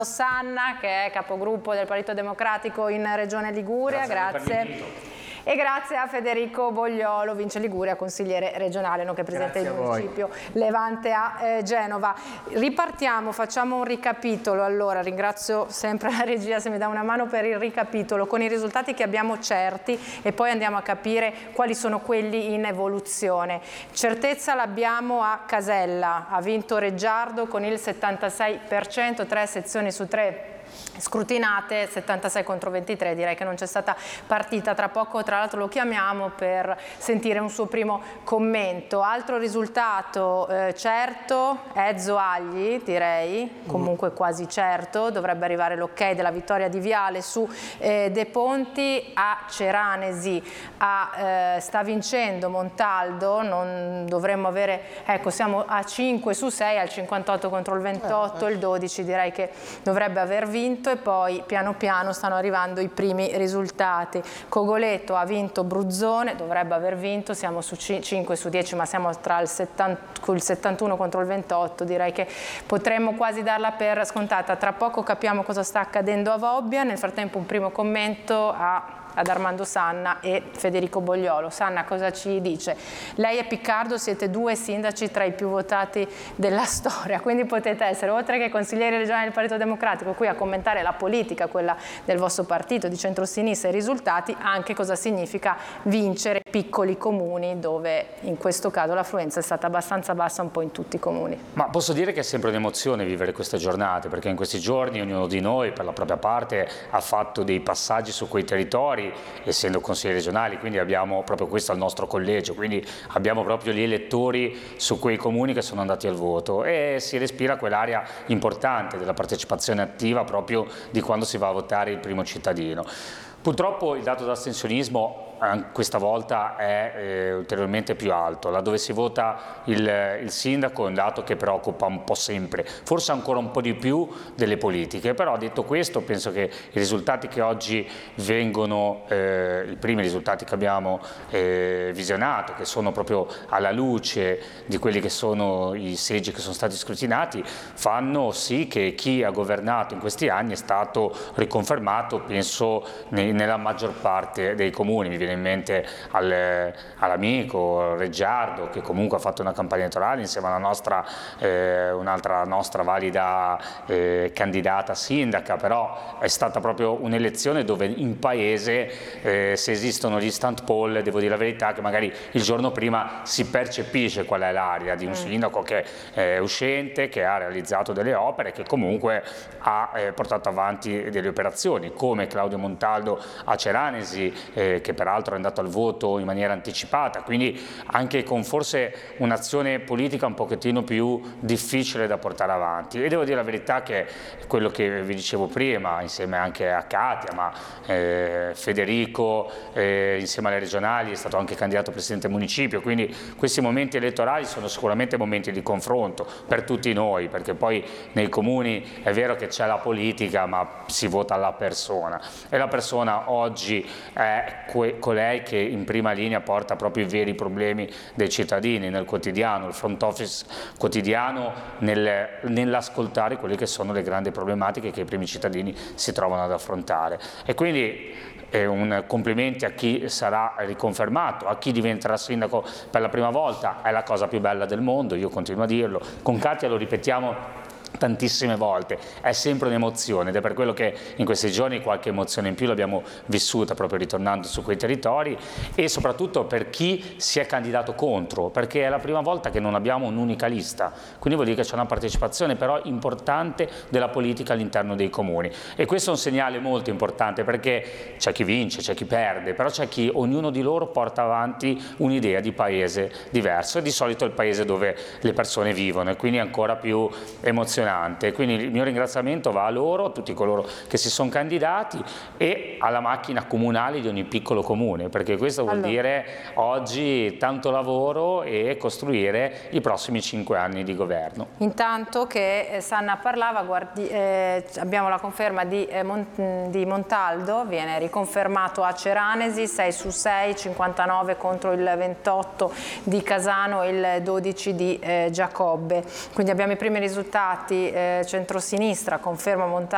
Sanna, che è capogruppo del Partito Democratico in Regione Liguria, grazie. E grazie a Federico Bogliolo, Vince Liguria, consigliere regionale, nonché presidente del municipio Levante a Genova. Ripartiamo, facciamo un ricapitolo. Allora, ringrazio sempre la regia se mi dà una mano per il ricapitolo, con i risultati che abbiamo certi e poi andiamo a capire quali sono quelli in evoluzione. Certezza l'abbiamo a Casella, ha vinto Reggiardo con il 76%, 3 sezioni su 3 scrutinate, 76 contro 23, direi che non c'è stata partita. Tra poco tra l'altro lo chiamiamo per sentire un suo primo commento. Altro risultato certo, Ezzo Agli, direi, comunque quasi certo, dovrebbe arrivare l'ok della vittoria di Viale su De Ponti. A Ceranesi sta vincendo Montaldo, non dovremmo avere, ecco, siamo a 5 su 6, al 58 contro il 28, il 12 direi che dovrebbe aver vinto. E poi piano piano stanno arrivando i primi risultati. Cogoleto ha vinto Bruzzone, dovrebbe aver vinto, siamo su 5 su 10 ma siamo tra il 71 contro il 28, direi che potremmo quasi darla per scontata. Tra poco capiamo cosa sta accadendo a Vobbia. Nel frattempo un primo commento ad Armando Sanna e Federico Bogliolo. Sanna, cosa ci dice? Lei e Piccardo siete due sindaci tra i più votati della storia, quindi potete essere, oltre che consiglieri regionali del Partito Democratico, qui a commentare la politica, quella del vostro partito di centrosinistra e i risultati, anche cosa significa vincere piccoli comuni dove in questo caso l'affluenza è stata abbastanza bassa un po' in tutti i comuni. Ma posso dire che è sempre un'emozione vivere queste giornate, perché in questi giorni ognuno di noi per la propria parte ha fatto dei passaggi su quei territori, essendo consiglieri regionali, quindi abbiamo proprio questo al nostro collegio, quindi abbiamo proprio gli elettori su quei comuni che sono andati al voto e si respira quell'area importante della partecipazione attiva proprio di quando si va a votare il primo cittadino. Purtroppo il dato d'astensionismo questa volta è ulteriormente più alto, laddove si vota il sindaco è un dato che preoccupa un po' sempre, forse ancora un po' di più delle politiche, però detto questo penso che i risultati che oggi vengono, i primi risultati che abbiamo visionato, che sono proprio alla luce di quelli che sono i seggi che sono stati scrutinati, fanno sì che chi ha governato in questi anni è stato riconfermato, penso, nella maggior parte dei comuni. Mi viene in mente all'amico Reggiardo, che comunque ha fatto una campagna elettorale insieme alla nostra, un'altra nostra valida candidata sindaca, però è stata proprio un'elezione dove in paese se esistono gli stand poll, devo dire la verità che magari il giorno prima si percepisce qual è l'area di un sindaco che è uscente, che ha realizzato delle opere, che comunque ha portato avanti delle operazioni, come Claudio Montaldo a Ceranesi, che peraltro è andato al voto in maniera anticipata, quindi anche con forse un'azione politica un pochettino più difficile da portare avanti. E devo dire la verità che quello che vi dicevo prima, insieme anche a Katia, ma Federico insieme alle regionali è stato anche candidato presidente del municipio, quindi questi momenti elettorali sono sicuramente momenti di confronto per tutti noi, perché poi nei comuni è vero che c'è la politica, ma si vota alla persona, e la persona oggi è colei che in prima linea porta proprio i veri problemi dei cittadini nel quotidiano, il front office quotidiano nell'ascoltare quelle che sono le grandi problematiche che i primi cittadini si trovano ad affrontare. E quindi un complimenti a chi sarà riconfermato, a chi diventerà sindaco per la prima volta, è la cosa più bella del mondo, io continuo a dirlo, con Katia lo ripetiamo tantissime volte, è sempre un'emozione ed è per quello che in questi giorni qualche emozione in più l'abbiamo vissuta proprio ritornando su quei territori, e soprattutto per chi si è candidato contro, perché è la prima volta che non abbiamo un'unica lista, quindi vuol dire che c'è una partecipazione però importante della politica all'interno dei comuni, e questo è un segnale molto importante, perché c'è chi vince, c'è chi perde, però c'è chi, ognuno di loro porta avanti un'idea di paese diverso, e di solito è il paese dove le persone vivono, e quindi è ancora più emozionante. Quindi il mio ringraziamento va a loro, a tutti coloro che si sono candidati, e alla macchina comunale di ogni piccolo comune, perché questo vuol dire oggi tanto lavoro e costruire i prossimi 5 anni di governo. Intanto che Sanna parlava, abbiamo la conferma di Montaldo, viene riconfermato a Ceranesi, 6 su 6, 59 contro il 28 di Casano e il 12 di Giacobbe. Quindi abbiamo i primi risultati, centrosinistra conferma Montaldo